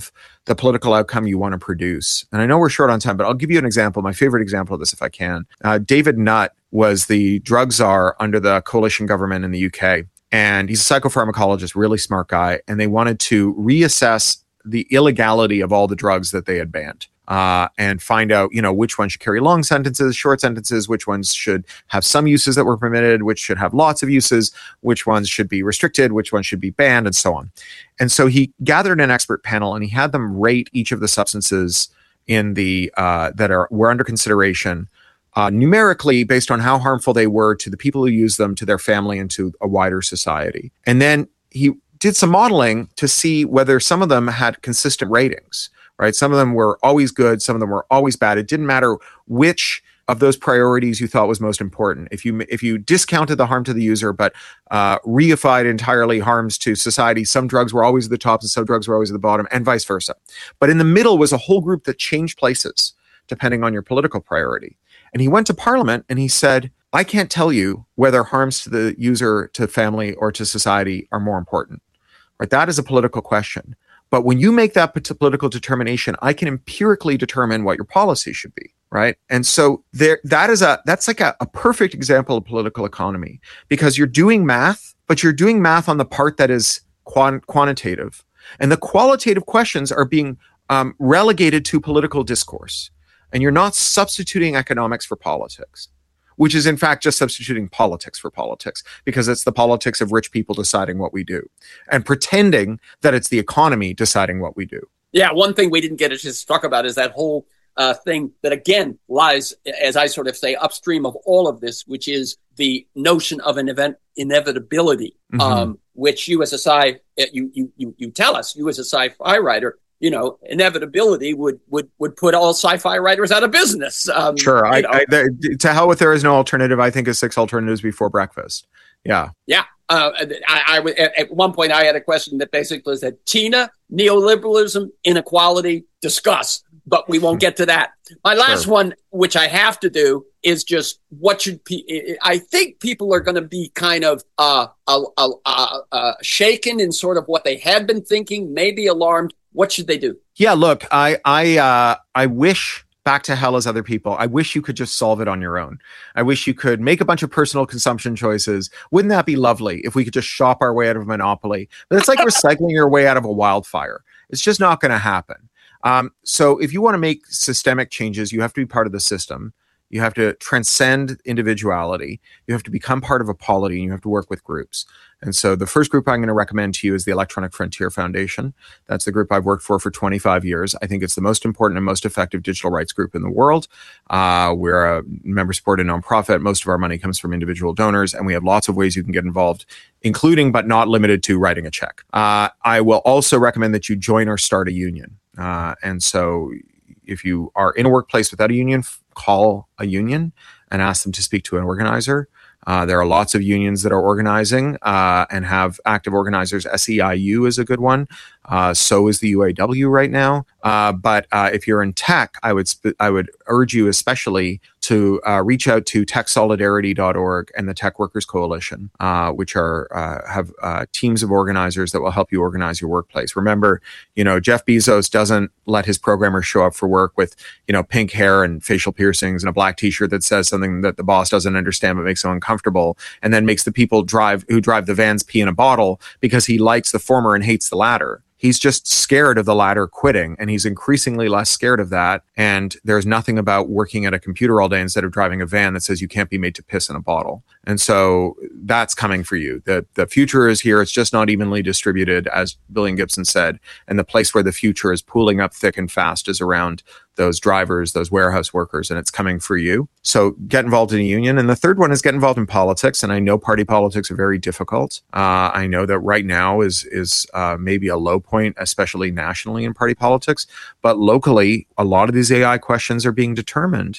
the political outcome you want to produce. And I know we're short on time, but I'll give you an example, my favorite example of this, if I can. Uh, David Nutt was the drug czar under the coalition government in the U K. And he's a psychopharmacologist, really smart guy. And they wanted to reassess the illegality of all the drugs that they had banned. Uh, and find out, you know, which ones should carry long sentences, short sentences, which ones should have some uses that were permitted, which should have lots of uses, which ones should be restricted, which ones should be banned, and so on. And so he gathered an expert panel and he had them rate each of the substances in the uh, that are were under consideration uh, numerically based on how harmful they were to the people who use them, to their family, and to a wider society. And then he did some modeling to see whether some of them had consistent ratings. Right? Some of them were always good. Some of them were always bad. It didn't matter which of those priorities you thought was most important. If you if you discounted the harm to the user, but uh, reified entirely harms to society, some drugs were always at the top and some drugs were always at the bottom, and vice versa. But in the middle was a whole group that changed places depending on your political priority. And he went to Parliament and he said, I can't tell you whether harms to the user, to family, or to society are more important. Right? That is a political question. But when you make that political determination, I can empirically determine what your policy should be, right? And so there, that is a that's like a, a perfect example of political economy, because you're doing math, but you're doing math on the part that is quant- quantitative, and the qualitative questions are being um, relegated to political discourse, and you're not substituting economics for politics, which is in fact just substituting politics for politics, because it's the politics of rich people deciding what we do and pretending that it's the economy deciding what we do. Yeah, one thing we didn't get to talk about is that whole uh, thing that, again, lies, as I sort of say, upstream of all of this, which is the notion of an event inevitability, mm-hmm. um, which you as a sci, you, you, you, you tell us, you as a sci-fi writer, you know, inevitability would would would put all sci-fi writers out of business. Um, sure. I, I, there, to hell with there is no alternative. I think is six alternatives before breakfast. Yeah. Yeah. Uh, I, I, at one point I had a question that basically said, Tina, neoliberalism, inequality, discuss, but we won't get to that. My last sure. one, which I have to do, is just what should pe- I think people are going to be kind of uh, uh, uh, uh, shaken in sort of what they had been thinking, maybe alarmed. What should they do? Yeah, look, I I uh, I wish, back to hell as other people, I wish you could just solve it on your own. I wish you could make a bunch of personal consumption choices. Wouldn't that be lovely if we could just shop our way out of a monopoly? But it's like recycling your way out of a wildfire. It's just not going to happen. Um, so if you want to make systemic changes, you have to be part of the system. You have to transcend individuality. You have to become part of a polity, and you have to work with groups. And so the first group I'm going to recommend to you is the Electronic Frontier Foundation. That's the group I've worked for for twenty-five years. I think it's the most important and most effective digital rights group in the world. Uh, we're a member-supported nonprofit. Most of our money comes from individual donors, and we have lots of ways you can get involved, including but not limited to writing a check. Uh, I will also recommend that you join or start a union. Uh, and so if you are in a workplace without a union, call a union and ask them to speak to an organizer. Uh, there are lots of unions that are organizing uh, and have active organizers. S E I U is a good one. Uh, so is the U A W right now. Uh, but uh, if you're in tech, I would sp- I would urge you especially to uh, reach out to tech solidarity dot org and the Tech Workers Coalition, uh, which are uh, have uh, teams of organizers that will help you organize your workplace. Remember, you know, Jeff Bezos doesn't let his programmers show up for work with, you know, pink hair and facial piercings and a black T-shirt that says something that the boss doesn't understand but makes him uncomfortable, and then makes the people drive who drive the vans pee in a bottle because he likes the former and hates the latter. He's just scared of the latter quitting, and he's increasingly less scared of that. And there's nothing about working at a computer all day instead of driving a van that says you can't be made to piss in a bottle. And so that's coming for you. The the future is here. It's just not evenly distributed, as Billion Gibson said. And the place where the future is pooling up thick and fast is around those drivers, those warehouse workers, and it's coming for you. So get involved in a union. And the third one is get involved in politics. And I know party politics are very difficult. Uh, I know that right now is is uh, maybe a low point, especially nationally in party politics. But locally, a lot of these A I questions are being determined.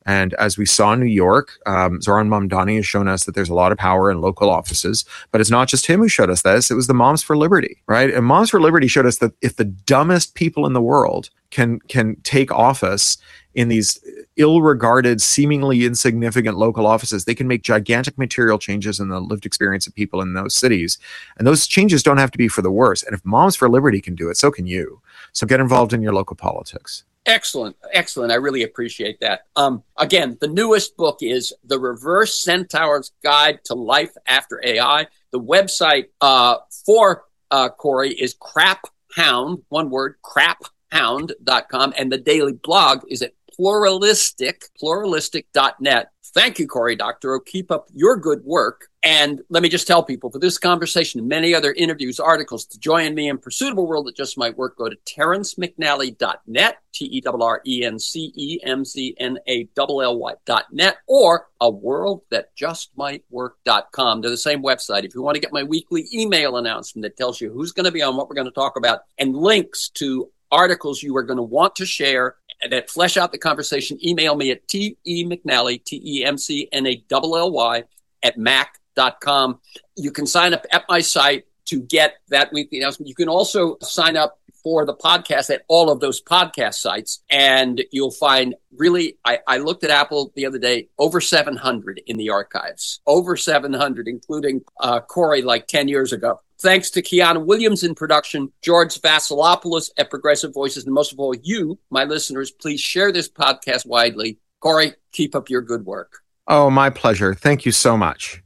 And as we saw in New York, um, Zoran Mamdani has shown us that there's a lot of power in local offices. But it's not just him who showed us this. It was the Moms for Liberty, right? And Moms for Liberty showed us that if the dumbest people in the world can can take office in these ill-regarded, seemingly insignificant local offices, they can make gigantic material changes in the lived experience of people in those cities. And those changes don't have to be for the worse. And if Moms for Liberty can do it, so can you. So get involved in your local politics. Excellent. Excellent. I really appreciate that. Um, again, the newest book is The Reverse Centaur's Guide to Life After A I. The website uh, for uh, Corey is craphound, one word, craphound dot com. And the daily blog is at pluralistic, pluralistic dot net. Thank you, Cory Doctorow. Keep up your good work. And let me just tell people, for this conversation and many other interviews, articles, to join me in pursuit of a world that just might work, go to terrence mcnally dot net, T E R R E N C E M C N A L L Y dot net, or a world that just might work dot com. They're the same website. If you want to get my weekly email announcement that tells you who's going to be on, what we're going to talk about, and links to articles you are going to want to share that flesh out the conversation, email me at T E McNally, T E M C N A L L Y, at mac dot com. You can sign up at my site to get that weekly announcement. You can also sign up for the podcast at all of those podcast sites, and you'll find really, I, I looked at Apple the other day, over seven hundred in the archives, over seven hundred, including uh, Corey like ten years ago. Thanks to Kiana Williams in production, George Vasilopoulos at Progressive Voices, and most of all, you, my listeners, please share this podcast widely. Corey, keep up your good work. Oh, my pleasure. Thank you so much.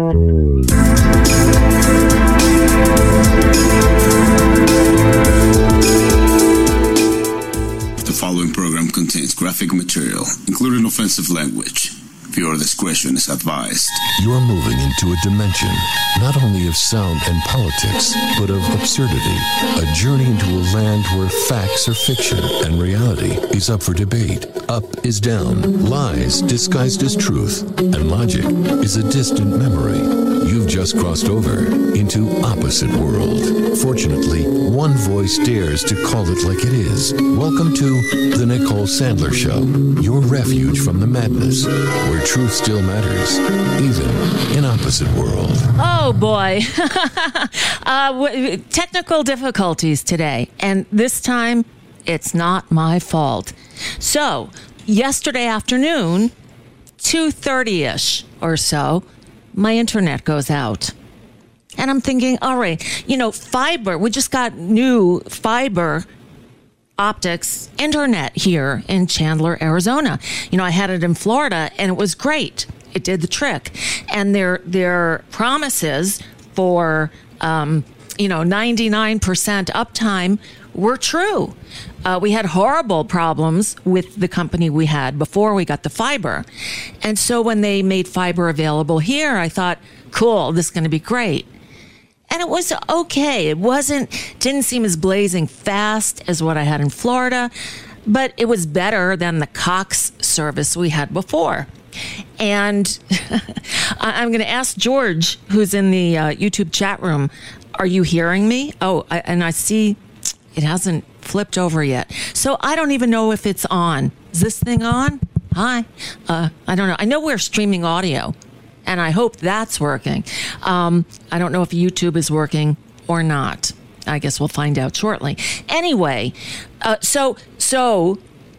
The following program contains graphic material, including offensive language. Viewer discretion is advised. You're moving into a dimension not only of sound and politics, but of absurdity. A journey into a land where facts are fiction and reality is up for debate. Up is down, lies disguised as truth, and logic is a distant memory. You've just crossed over into Opposite World. Fortunately, one voice dares to call it like it is. Welcome to The Nicole Sandler Show, your refuge from the madness, where truth still matters, even in Opposite World. Oh, boy. uh, w- technical difficulties today. And this time, it's not my fault. So, yesterday afternoon, two thirty-ish or so, my internet goes out. And I'm thinking, all right, you know, fiber, we just got new fiber optics internet here in Chandler, Arizona. You know, I had it in Florida and it was great. It did the trick. And their their promises for, um, you know, ninety-nine percent uptime were true. Uh, we had horrible problems with the company we had before we got the fiber. And so when they made fiber available here, I thought, cool, this is going to be great. And it was okay. It wasn't, didn't seem as blazing fast as what I had in Florida, but it was better than the Cox service we had before. And I'm going to ask George, who's in the uh, YouTube chat room, are you hearing me? Oh, I, and I see it hasn't flipped over yet. So I don't even know if it's on. Is this thing on? Hi. Uh, I don't know. I know we're streaming audio, and I hope that's working. Um, I don't know if YouTube is working or not. I guess we'll find out shortly. Anyway, uh, so so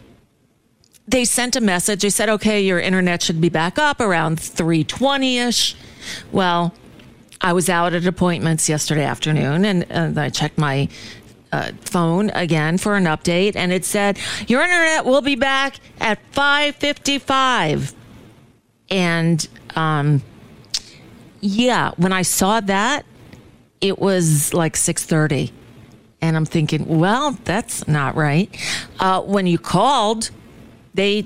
they sent a message. They said, okay, your internet should be back up around three twenty-ish. Well, I was out at appointments yesterday afternoon, and, and I checked my uh, phone again for an update, and it said, your internet will be back at five fifty-five. And um, yeah, when I saw that, it was like six thirty. And I'm thinking, well, that's not right. Uh, when you called, they,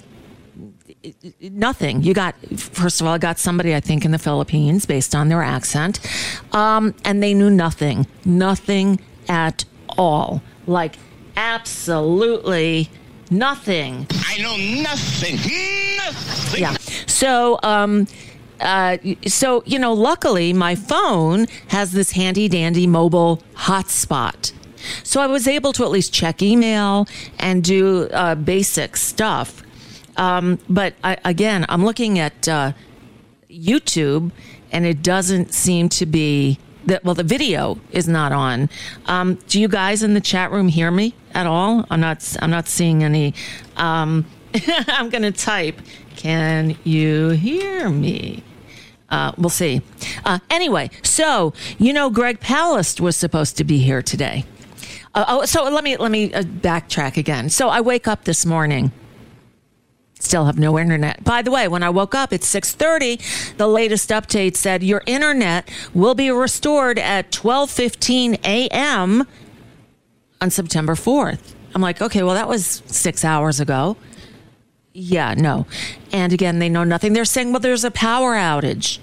nothing. You got, first of all, I got somebody, I think, in the Philippines based on their accent. Um, and they knew nothing, nothing at all. Like, absolutely nothing. I know nothing, nothing. Yeah. So, um, uh, so, you know, luckily my phone has this handy dandy mobile hotspot. So I was able to at least check email and do uh, basic stuff. Um, but I, again, I'm looking at uh, YouTube, and it doesn't seem to be that. Well, the video is not on. Um, do you guys in the chat room hear me at all? I'm not. I'm not seeing any. Um, I'm going to type. Can you hear me? Uh, we'll see. Uh, anyway, so you know, Greg Palast was supposed to be here today. Uh, oh, so let me let me uh, backtrack again. So I wake up this morning. Still have no internet. By the way, when I woke up at six thirty, the latest update said your internet will be restored at twelve fifteen a.m. on September fourth. I'm like, okay, well, that was six hours ago. Yeah, no. And again, they know nothing. They're saying, well, there's a power outage.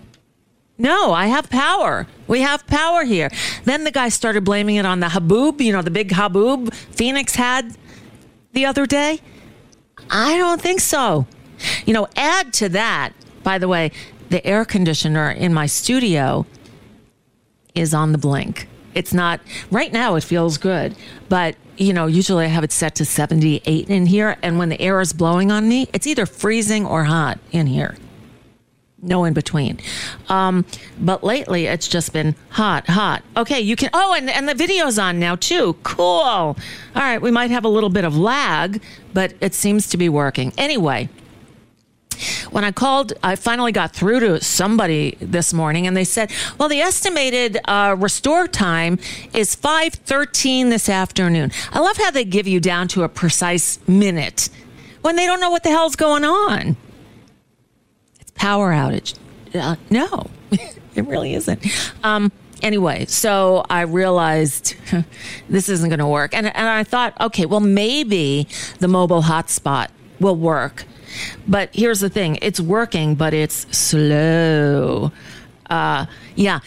No, I have power. We have power here. Then the guy started blaming it on the haboob, you know, the big haboob Phoenix had the other day. I don't think so. You know, add to that, by the way, the air conditioner in my studio is on the blink. It's not, right now it feels good, but, you know, usually I have it set to seventy-eight in here, and when the air is blowing on me, it's either freezing or hot in here. No in between. Um, but lately, it's just been hot, hot. Okay, you can, oh, and, and the video's on now, too. Cool. All right, we might have a little bit of lag, but it seems to be working. Anyway, when I called, I finally got through to somebody this morning, and they said, well, the estimated uh, restore time is five thirteen this afternoon. I love how they give you down to a precise minute when they don't know what the hell's going on. It's power outage. Uh, no, it really isn't. Um, anyway, so I realized this isn't going to work. And, and I thought, okay, well, maybe the mobile hotspot will work. But here's the thing. It's working, but it's slow. Uh, yeah.